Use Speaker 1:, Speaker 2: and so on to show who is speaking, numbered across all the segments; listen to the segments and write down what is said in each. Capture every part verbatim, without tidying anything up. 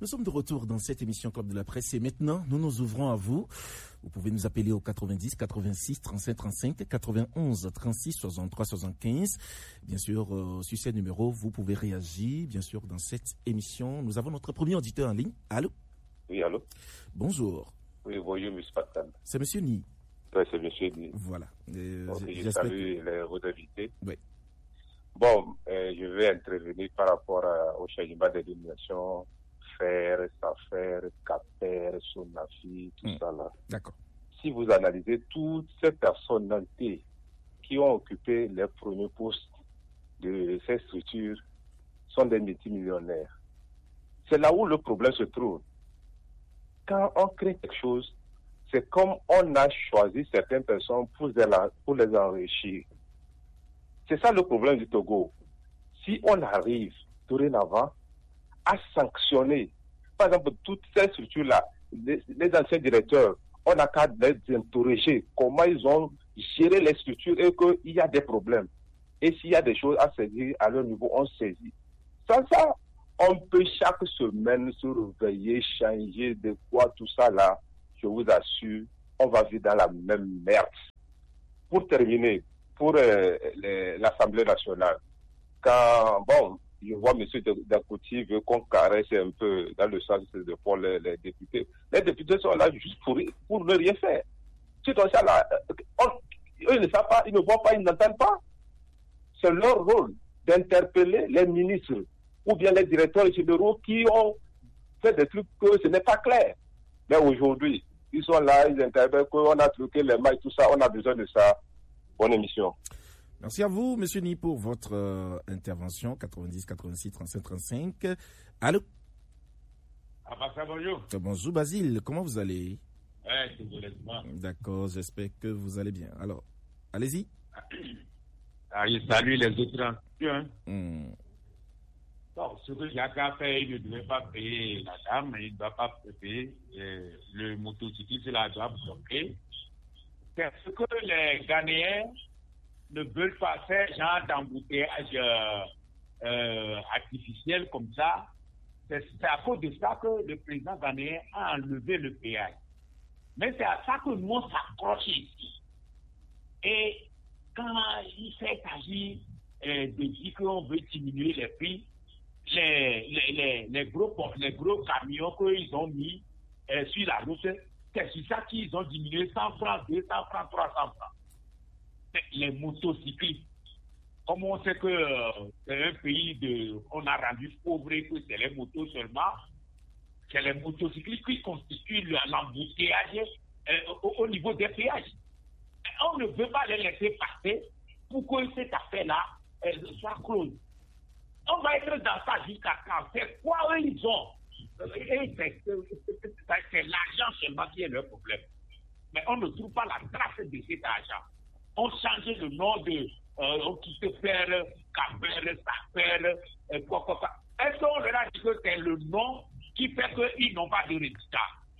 Speaker 1: Nous sommes de retour dans cette émission Club de la Presse et maintenant, nous nous ouvrons à vous. Vous pouvez nous appeler au quatre-vingt-dix, quatre-vingt-six, trente-cinq, trente-cinq, quatre-vingt-onze, trente-six, soixante-trois, soixante-quinze. Bien sûr, euh, sur ces numéros, vous pouvez réagir, bien sûr, dans cette émission. Nous avons notre premier auditeur en ligne. Allô?
Speaker 2: Oui, allô?
Speaker 1: Bonjour.
Speaker 2: Oui, bonjour, M. Pascal.
Speaker 1: C'est M. Ni.
Speaker 2: Oui, c'est M. Ni.
Speaker 1: Voilà.
Speaker 2: Euh, Donc, je salue que... les vos invités.
Speaker 1: Oui.
Speaker 2: Bon, euh, je vais intervenir par rapport à, au changement de dénomination Faire, Safer, Caper, Sonafi, tout mmh. ça là.
Speaker 1: D'accord.
Speaker 2: Si vous analysez toutes ces personnalités qui ont occupé les premiers postes de ces structures sont des multimillionnaires. C'est là où le problème se trouve. Quand on crée quelque chose, c'est comme on a choisi certaines personnes pour les, pour les enrichir. C'est ça le problème du Togo. Si on arrive dorénavant à sanctionner, par exemple, toutes ces structures-là, les, les anciens directeurs, on n'a qu'à les interroger comment ils ont géré les structures et qu'il y a des problèmes. Et s'il y a des choses à saisir à leur niveau, on saisit. Sans ça, on peut chaque semaine se réveiller, changer de quoi, tout ça là, je vous assure, on va vivre dans la même merde. Pour terminer, pour euh, les, l'Assemblée nationale, quand, bon, je vois M. Dakouti veut qu'on caresse un peu dans le sens de pour les, les députés. Les députés sont là juste pour, pour ne rien faire. C'est comme ça là, on, eux ne savent pas, ils ne voient pas, ils n'entendent pas. C'est leur rôle d'interpeller les ministres ou bien les directeurs généraux qui ont fait des trucs que ce n'est pas clair. Mais aujourd'hui, ils sont là, ils interpellent qu'on a truqué les mailles, tout ça, on a besoin de ça. Bonne émission.
Speaker 1: Merci à vous, M. Ni, pour votre euh, intervention. quatre-vingt-dix, quatre-vingt-six, trente-cinq, trente-cinq. Allô?
Speaker 3: Ah, bah, ça, bonjour.
Speaker 1: Bonjour, Basile. Comment vous allez?
Speaker 3: Ouais, c'est honnêtement.
Speaker 1: D'accord, j'espère que vous allez bien. Alors, allez-y.
Speaker 3: Ah, je salue les autres. Hein.
Speaker 1: Mm.
Speaker 3: Bon, ce que Jacques fait, il ne devait pas payer la dame, il ne doit pas payer euh, le motocycliste, la doit bloquer. C'est ce que les Ghanéens ne veulent pas faire, genre d'embouteillage euh, euh, artificiel comme ça. C'est, c'est à cause de ça que le président ghanéen a enlevé le péage. Mais c'est à ça que nous on s'accroche ici. Et quand il fait agir euh, de dire qu'on veut diminuer les prix, les, les, les, les, gros, les gros camions qu'ils ont mis euh, sur la route, c'est sur ça qu'ils ont diminué cent francs, deux cents francs, trois cents francs. Les motocyclistes, comme on sait que euh, c'est un pays de, on a rendu pauvre et que c'est les motos seulement, c'est les motocyclistes qui constituent l'embouteillage euh, au, au niveau des péages. On ne veut pas les laisser passer pour que cette affaire-là euh, soit close. On va être dans ça jusqu'à quand? C'est quoi eux ils ont? Et c'est, c'est, c'est l'argent seulement qui est leur problème. Mais on ne trouve pas la trace de cet argent. On change le nom de euh, on quitte faire Caber, Safer, euh, quoi, quoi, quoi. Est-ce qu'on leur a dit que c'est le nom qui fait qu'ils n'ont pas de résultat?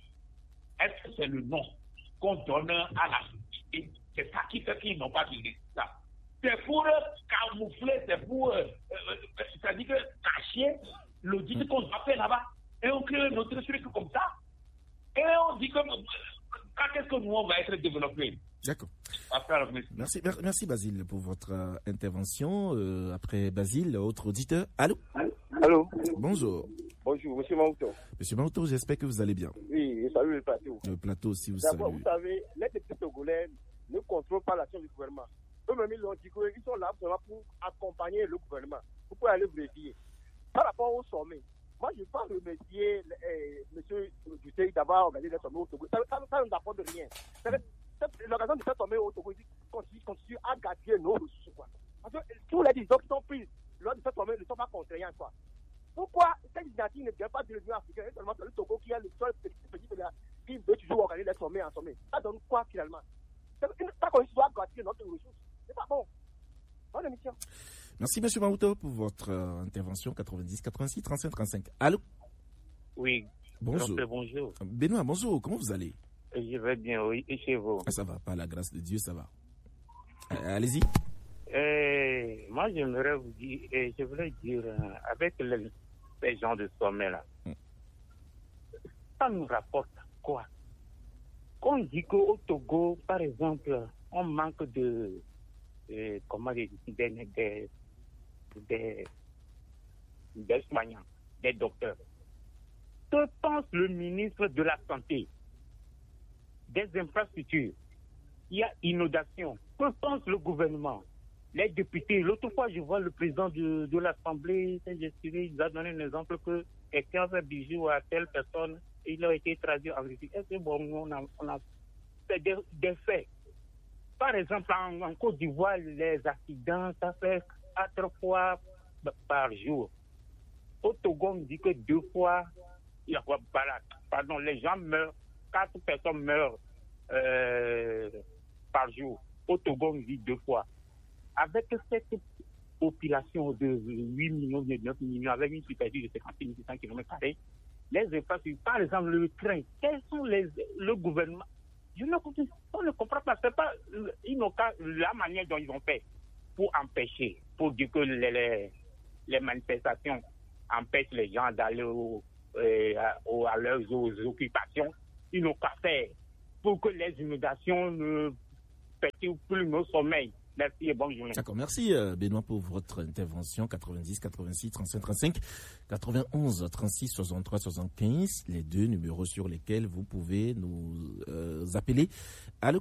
Speaker 3: Est-ce que c'est le nom qu'on donne à la société? C'est ça qui fait qu'ils n'ont pas de résultat. C'est pour camoufler, c'est pour, euh, euh, c'est-à-dire que cacher l'audit qu'on doit faire là-bas. Et on crée notre truc comme ça. Et on dit que quand est-ce que nous on va être développés?
Speaker 1: D'accord. Merci, merci Basile pour votre euh, intervention. Euh, après Basile, autre auditeur. Allô?
Speaker 4: Allô?
Speaker 1: Bonjour.
Speaker 4: Bonjour, Monsieur Mauto.
Speaker 1: Monsieur Mauto, j'espère que vous allez bien.
Speaker 4: Oui, salut le plateau.
Speaker 1: Le plateau aussi, vous
Speaker 4: D'abord,
Speaker 1: savez.
Speaker 4: vous savez, les députés togolais ne contrôlent pas l'action du gouvernement. Eux-mêmes, ils ont dit qu'ils sont là seulement pour accompagner le gouvernement, pour pouvoir aller vérifier. Par rapport au sommet, moi, je pense remercier eh, M. Duterte d'avoir organisé le sommet au Togo. Ça, ça, ça ne nous apporte rien. L'occasion de faire sommet au Togo continue, continue à gaspiller nos ressources. Quoi. Parce que tous les décisions qui sont prises lors de ce sommet ne sont pas contraignantes. Quoi. Pourquoi cette initiative ne vient pas de l'Union africaine, seulement c'est le Togo qui est le seul petit pays qui veut toujours organiser les sommets en sommet? Ça donne quoi finalement? Ça consiste à gaspiller notre ressources. C'est pas bon. Bonne émission.
Speaker 1: Merci M. Mauto pour votre euh, intervention. Quatre-vingt-dix, quatre-vingt-six, trente-cinq, trente-cinq. Allô?
Speaker 5: Oui.
Speaker 1: Bonjour.
Speaker 5: Bonjour.
Speaker 1: Benoît, bonjour. Comment vous allez?
Speaker 5: Je vais bien, oui. Et chez vous?
Speaker 1: Ah, ça va, par la grâce de Dieu, ça va. Euh, allez-y.
Speaker 5: Euh, moi, j'aimerais vous dire, euh, je voulais dire, euh, avec les, ces gens de sommet là, mm. ça nous rapporte quoi? Quand on dit qu'au Togo, par exemple, on manque de, euh, comment dire, des, des, des, des soignants, des docteurs. Que pense le ministre de la Santé? Des infrastructures. Il y a inondation. Que pense le gouvernement? Les députés. L'autre fois, je vois le président de, de l'Assemblée, il a donné un exemple que quelqu'un fait bijou à telle personne, il a été traduit en Russie. Est-ce que bon, on a, on a fait des, des faits? Par exemple, en, en Côte d'Ivoire, les accidents, ça fait quatre fois par jour. Au Togo, on dit que deux fois, il y a, pardon, les gens meurent, quatre personnes meurent euh, par jour. Au Togo, on dit deux fois. Avec cette population de huit millions, de neuf millions, avec une superficie de cinquante mille six cents kilomètres carrés, les infrastructures, par exemple le train, quels sont les, le gouvernement? Je ne comprends, on ne comprend pas, c'est pas ils n'ont qu'à, la manière dont ils ont fait pour empêcher, pour dire que les, les, les manifestations empêchent les gens d'aller au, euh, à, à leurs occupations, ils n'ont qu'à faire pour que les inondations ne perturbent plus nos sommeils. Merci et bonne journée.
Speaker 1: D'accord, merci euh, Benoît pour votre intervention. quatre-vingt-dix, quatre-vingt-six, trente-cinq, trente-cinq, quatre-vingt-onze, trente-six, soixante-trois, soixante-quinze, les deux numéros sur lesquels vous pouvez nous euh, appeler. Allô?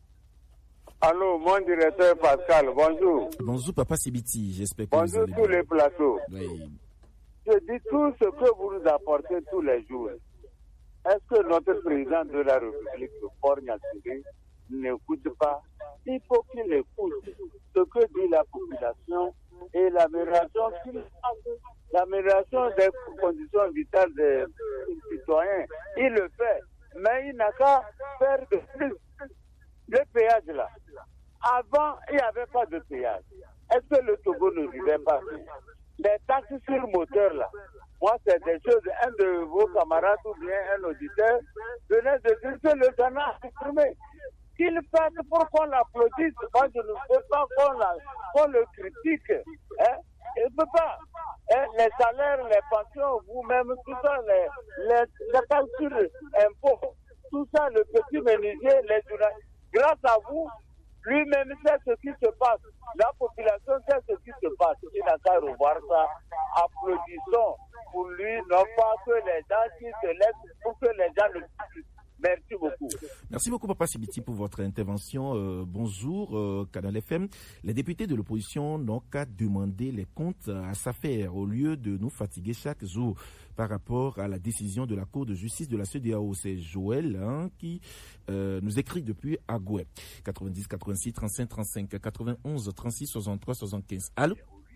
Speaker 6: Allô, mon directeur Pascal, bonjour.
Speaker 1: Bonjour Papa Sibiti, j'espère que
Speaker 6: bonjour
Speaker 1: vous allez
Speaker 6: tous
Speaker 1: bien.
Speaker 6: les plateaux.
Speaker 1: Oui.
Speaker 6: Je dis tout ce que vous nous apportez tous les jours. Est-ce que notre président de la République, le Fort Nyasiré, n'écoute pas? Il faut qu'il écoute ce que dit la population et l'amélioration, l'amélioration des conditions vitales des citoyens. Il le fait, mais il n'a qu'à faire de plus. Le péage là, avant il n'y avait pas de péage. Est-ce que le Togo ne vivait pas? Les taxes sur moteur là, moi c'est des choses, un de vos camarades ou bien un auditeur venait de dire que le Ghana a supprimé. Qu'il fasse pour qu'on l'applaudisse, moi je ne veux pas qu'on, la, qu'on le critique. Hein? Il ne peut pas. Hein? Les salaires, les pensions, vous-même, tout ça, les, les, les calculs, impôts, tout ça, le petit menuisier, les journalistes, grâce à vous, lui-même sait ce qui se passe. La population sait ce qui se passe. Il n'a qu'à revoir ça. Applaudissons pour lui, non pas que les gens qui se lèvent, pour que les gens le disent. Merci beaucoup.
Speaker 1: Merci beaucoup, Papa Sibiti, pour votre intervention. Euh, bonjour, euh, Canal F M. Les députés de l'opposition n'ont qu'à demander les comptes à Safer au lieu de nous fatiguer chaque jour par rapport à la décision de la Cour de justice de la C E D E A O. C'est Joël hein, qui euh, nous écrit depuis Agoué. quatre-vingt-dix, quatre-vingt-six, trente-cinq, trente-cinq, quatre-vingt-onze, trente-six, soixante-trois, soixante-quinze. Allô?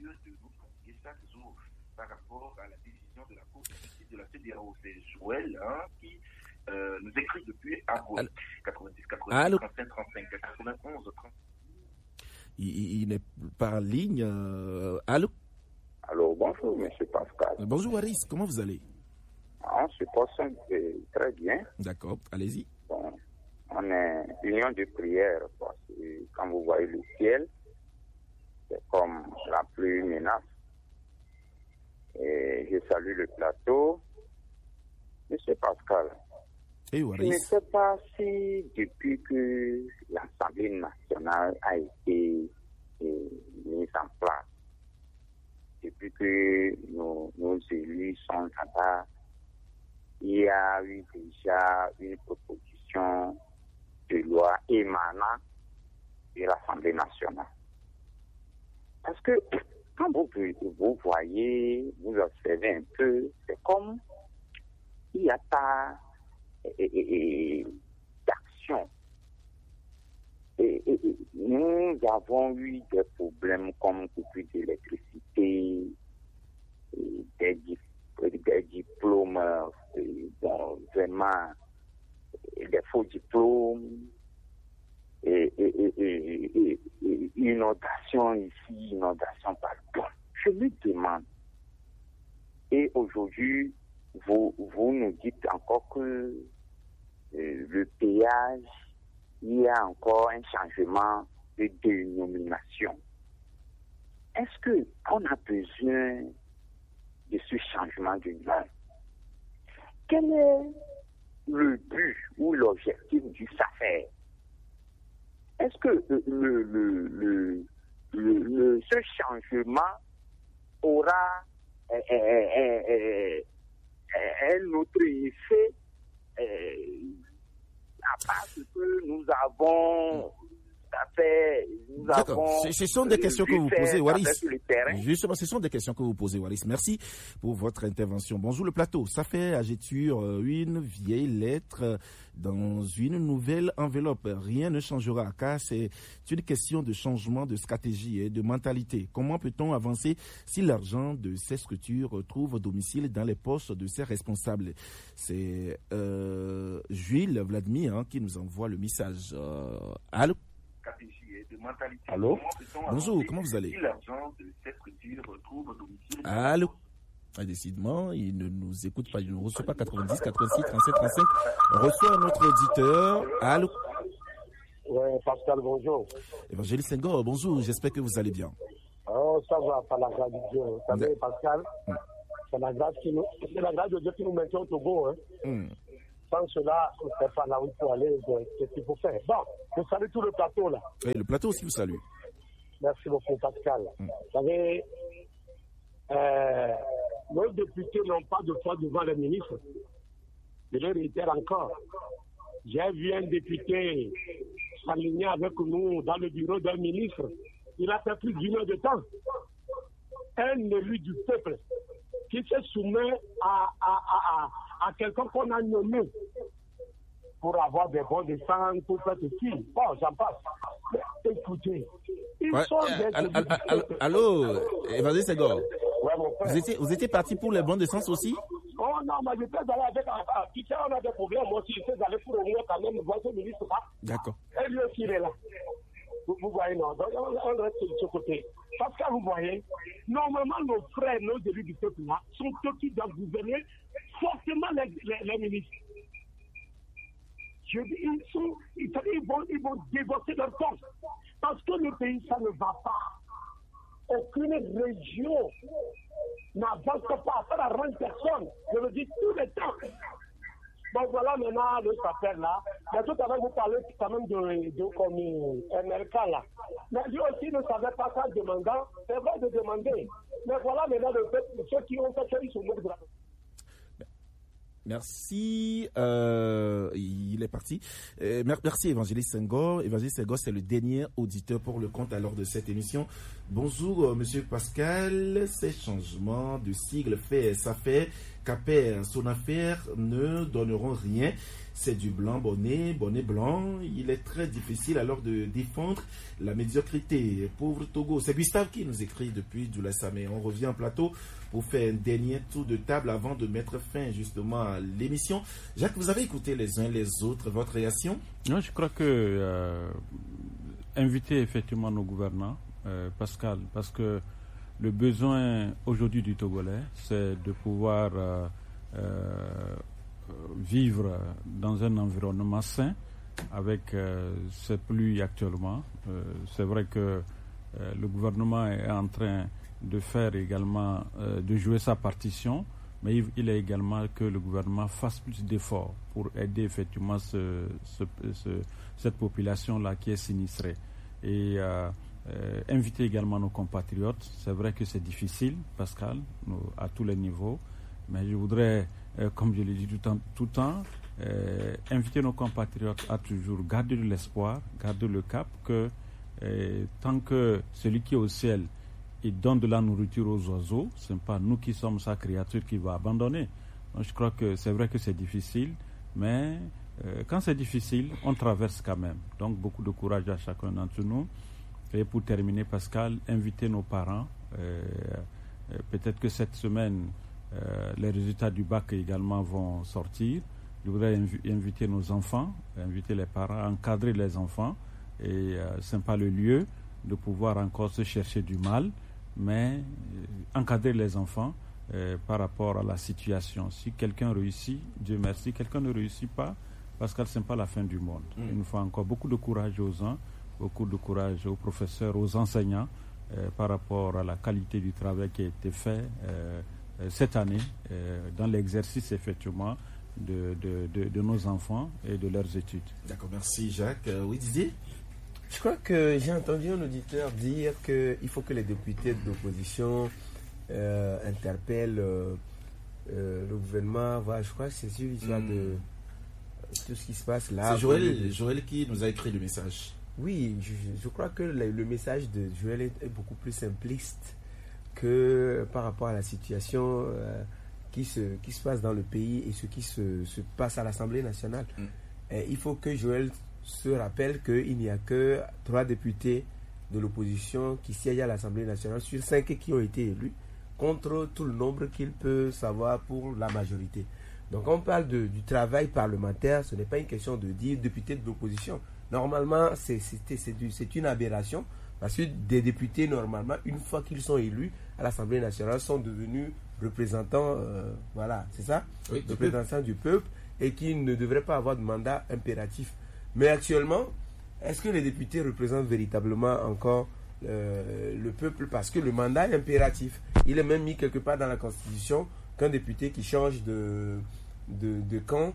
Speaker 7: Par rapport à la décision de la Cour de justice de la C E D E A O. C'est Joël hein, qui Euh, nous écrit depuis Agoué. quatre-vingt-dix, quatre-vingt-six, trente-cinq, trente-cinq, quatre-vingt-onze, trente.
Speaker 1: Il, il est par ligne. Euh, allô?
Speaker 8: Allô, bonjour, monsieur Pascal.
Speaker 1: Bonjour, Waris, comment vous allez?
Speaker 8: On se porte très bien.
Speaker 1: D'accord, allez-y.
Speaker 8: Bon, on est union de prière parce que quand vous voyez le ciel, c'est comme la pluie menace. Et je salue le plateau. Monsieur Pascal,
Speaker 1: hey,
Speaker 8: je ne sais pas si depuis que l'Assemblée nationale a été eh, mise en place, depuis que nos, nos élus sont là-bas, il y a eu déjà une proposition de loi émanant de l'Assemblée nationale. Parce que quand vous, vous voyez, vous observez un peu, c'est comme il n'y a pas et, et, et, d'action. Et, et, et, nous avons eu des problèmes comme coupure d'électricité, et des, des diplômes, et, bon, vraiment, et des faux diplômes, et, et, et, et, et, et inondation ici, inondation partout. Je me demande, et aujourd'hui, Vous, vous nous dites encore que euh, le péage, il y a encore un changement de dénomination. Est-ce qu'on a besoin de ce changement de nom? Quelle est le but ou l'objectif du S A F E R? Est-ce que le, le, le, le, le, ce changement aura euh, euh, euh, euh, un autre effet euh, à part ce que nous avons fait, nous
Speaker 1: D'accord.
Speaker 8: avons...
Speaker 1: Ce, ce sont des questions que vous posez, Waris.
Speaker 8: Terrain.
Speaker 1: Justement, ce sont des questions que vous posez, Waris. Merci pour votre intervention. Bonjour le plateau. Ça fait agéture une vieille lettre dans une nouvelle enveloppe. Rien ne changera car c'est une question de changement de stratégie et de mentalité. Comment peut-on avancer si l'argent de ces structures trouve domicile dans les poches de ces responsables? C'est euh, Jules Vladimir hein, qui nous envoie le message. Euh, allô?
Speaker 7: De mentalité.
Speaker 1: Allô? Bonjour, comment vous allez? Allô? Ah, décidément, il ne nous écoute pas, il ne reçoit pas quatre-vingt-dix, quatre-vingt-six, trente-sept, trente-cinq. On reçoit notre auditeur. Allô?
Speaker 9: Oui, Pascal, bonjour.
Speaker 1: Évangéliste Senghor, bonjour, j'espère que vous allez bien.
Speaker 9: Oh, ça va, par la grâce de Dieu. Vous savez, Pascal, mm. c'est la grâce qui nous, c'est la grâce de Dieu qui nous maintient au Togo. Hein. Mm. Sans cela, on ne sait pas là où il faut aller, ce qu'il faut faire. Bon, vous saluez tout le plateau là.
Speaker 1: Oui, le plateau aussi vous salue.
Speaker 9: Merci beaucoup, Pascal. Mm. Vous savez, euh, nos députés n'ont pas de foi devant les ministres. Je le réitère encore. J'ai vu un député s'aligner avec nous dans le bureau d'un ministre. Il a fait plus d'une heure de temps. Un élu du peuple qui se soumet à, à, à, à, à quelqu'un qu'on a nommé pour avoir des bons descentes, pour faire ceci. Bon, j'en passe. Mais écoutez, ils
Speaker 1: ouais,
Speaker 9: sont
Speaker 1: euh,
Speaker 9: des...
Speaker 1: Allô, allô, allô Évangéliste Senghor.
Speaker 9: Ouais, mon frère.
Speaker 1: Vous étiez, vous étiez parti pour les bons d'essence aussi?
Speaker 9: Oh non, mais je peux aller avec un petit on a des problèmes. Moi aussi, je peux aller pour au moins quand même voir ce ministre là.
Speaker 1: D'accord.
Speaker 9: Et lui aussi, il est là. Vous, vous voyez, non, donc, on reste de ce côté. Parce que vous voyez, normalement, nos frères, nos élus du peuple là, sont ceux qui doivent gouverner forcément les, les, les ministres. Je dis, ils, sont, ils, ils, vont, ils vont dévoter leur force. Parce que le pays, ça ne va pas. Aucune région n'avance pas, ça n'arrange personne. Je le dis tous les temps. Donc voilà maintenant le sapeur là. Mais tout à l'heure vous parlez quand même de, de comme M L K là. Mais lui aussi ne savait pas ça demandant. C'est vrai de demander. Mais voilà maintenant le fait, ceux qui ont fait ça, ils sont beaucoup de la...
Speaker 1: Merci. Euh, il est parti. Euh, merci Évangéliste Senghor. Évangéliste Senghor, c'est le dernier auditeur pour le compte alors de cette émission. Bonjour, euh, Monsieur Pascal. Ces changements de sigle fait, ça fait qu'aper son affaire ne donneront rien. C'est du blanc bonnet, bonnet blanc. Il est très difficile alors de défendre la médiocrité. Pauvre Togo. C'est Gustave qui nous écrit depuis Djoulassame. On revient en plateau pour faire un dernier tour de table avant de mettre fin justement à l'émission. Jacques, vous avez écouté les uns les autres votre réaction?
Speaker 10: Non, je crois que euh, inviter effectivement nos gouvernants, euh, Pascal, parce que le besoin aujourd'hui du Togolais, c'est de pouvoir euh, euh, vivre dans un environnement sain avec euh, ces pluies actuellement. Euh, c'est vrai que euh, le gouvernement est en train de faire également, euh, de jouer sa partition, mais il, il est également que le gouvernement fasse plus d'efforts pour aider effectivement ce, ce, ce, cette population-là qui est sinistrée. Et euh, euh, inviter également nos compatriotes. C'est vrai que c'est difficile, Pascal, nous, à tous les niveaux, mais je voudrais, euh, comme je l'ai dit tout le temps, tout le temps euh, inviter nos compatriotes à toujours garder de l'espoir, garder le cap, que euh, tant que celui qui est au ciel, il donne de la nourriture aux oiseaux, ce n'est pas nous qui sommes sa créature qui va abandonner. Donc, je crois que c'est vrai que c'est difficile, mais euh, quand c'est difficile, on traverse quand même. Donc beaucoup de courage à chacun d'entre nous. Et pour terminer, Pascal, inviter nos parents. Euh, euh, peut-être que cette semaine, euh, les résultats du bac également vont sortir. Je voudrais inv- inviter nos enfants, inviter les parents à encadrer les enfants. Et euh, ce n'est pas le lieu de pouvoir encore se chercher du mal, mais euh, encadrer les enfants euh, par rapport à la situation. Si quelqu'un réussit, Dieu merci. Quelqu'un ne réussit pas, parce que ce n'est pas la fin du monde. Mmh. Il nous faut encore beaucoup de courage aux uns, beaucoup de courage aux professeurs, aux enseignants, euh, par rapport à la qualité du travail qui a été fait euh, euh, cette année, euh, dans l'exercice effectivement de, de, de, de nos enfants et de leurs études.
Speaker 1: D'accord, merci Jacques. Euh, oui, Didier?
Speaker 11: Je crois que j'ai entendu un auditeur dire qu'il faut que les députés de l'opposition euh, interpellent euh, euh, le gouvernement. Voilà, je crois que c'est sur l'histoire mmh. de tout ce qui se passe là.
Speaker 1: C'est Joël, Joël qui nous a écrit le message.
Speaker 11: Oui, je, je crois que le, le message de Joël est, est beaucoup plus simpliste que par rapport à la situation euh, qui, se, qui se passe dans le pays et ce qui se, se passe à l'Assemblée nationale. Mm. Et il faut que Joël se rappelle qu'il n'y a que trois députés de l'opposition qui siègent à l'Assemblée nationale sur cinq qui ont été élus, contre tout le nombre qu'il peut savoir pour la majorité. Donc on parle de, du travail parlementaire, ce n'est pas une question de dire député de l'opposition. Normalement, c'est, c'est, c'est, du, c'est une aberration, parce que des députés, normalement, une fois qu'ils sont élus à l'Assemblée nationale, sont devenus représentants, euh, voilà, c'est ça,
Speaker 1: oui,
Speaker 11: représentants du peuple, et qui ne devraient pas avoir de mandat impératif. Mais actuellement, est-ce que les députés représentent véritablement encore euh, le peuple? Parce que le mandat est impératif. Il est même mis quelque part dans la Constitution qu'un député qui change de, de, de camp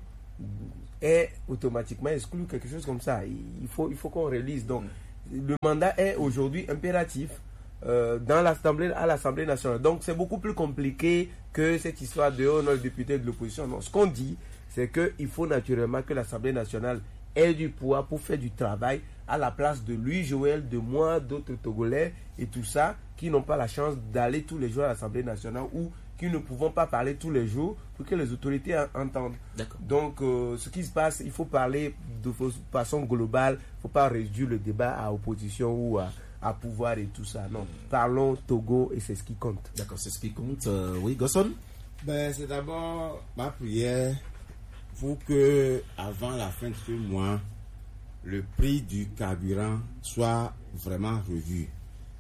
Speaker 11: est automatiquement exclu, quelque chose comme ça. Il faut, il faut qu'on relise. Donc, le mandat est aujourd'hui impératif euh, dans l'Assemblée, à l'Assemblée nationale. Donc, c'est beaucoup plus compliqué que cette histoire de oh, non, le député de l'opposition. Non, ce qu'on dit, c'est qu'il faut naturellement que l'Assemblée nationale ait du pouvoir pour faire du travail à la place de lui, Joël, de moi, d'autres Togolais et tout ça, qui n'ont pas la chance d'aller tous les jours à l'Assemblée nationale ou qui ne pouvons pas parler tous les jours pour que les autorités entendent.
Speaker 1: D'accord.
Speaker 11: Donc, euh, ce qui se passe, il faut parler de façon globale. Il ne faut pas réduire le débat à opposition ou à, à pouvoir et tout ça. Non, parlons Togo et c'est ce qui compte.
Speaker 1: D'accord, c'est ce qui compte. Euh, oui, Gosson?
Speaker 12: Ben, c'est d'abord ma prière pour que, avant la fin de ce mois, le prix du carburant soit vraiment revu.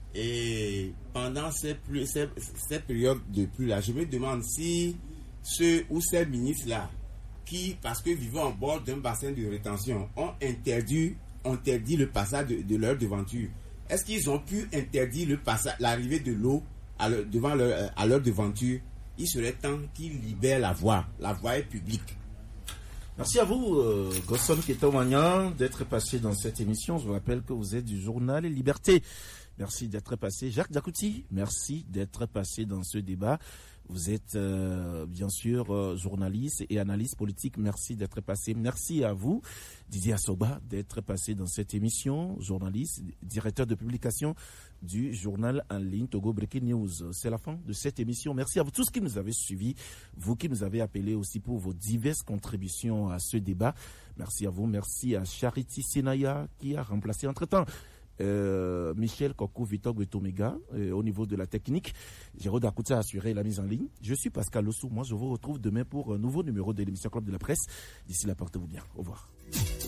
Speaker 12: Et pendant ces, pluies, ces, ces périodes de pluie-là, je me demande si ceux ou ces ministres-là, qui, parce que vivant en bord d'un bassin de rétention, ont interdit, ont interdit le passage de, de leur devanture, est-ce qu'ils ont pu interdire le passage, l'arrivée de l'eau à leur, devant leur, à leur devanture? Il serait temps qu'ils libèrent la voie. La voie est publique.
Speaker 1: Merci à vous, euh, Gosson Ketomagnan, d'être passé dans cette émission. Je vous rappelle que vous êtes du journal Liberté. Merci d'être passé. Jacques Diakouti, merci d'être passé dans ce débat. Vous êtes euh, bien sûr euh, journaliste et analyste politique. Merci d'être passé. Merci à vous, Didier Assoba, d'être passé dans cette émission. Journaliste, directeur de publication du journal en ligne Togo Breaking News. C'est la fin de cette émission. Merci à vous tous qui nous avez suivis, vous qui nous avez appelés aussi pour vos diverses contributions à ce débat. Merci à vous. Merci à Charity Senaya qui a remplacé entre-temps Euh, Michel Kokou Vitor Betomega euh, au niveau de la technique. Jérôme Dakouta a assuré la mise en ligne. Je suis Pascal Lossou. Moi, je vous retrouve demain pour un nouveau numéro de l'émission Club de la Presse. D'ici là, portez-vous bien. Au revoir.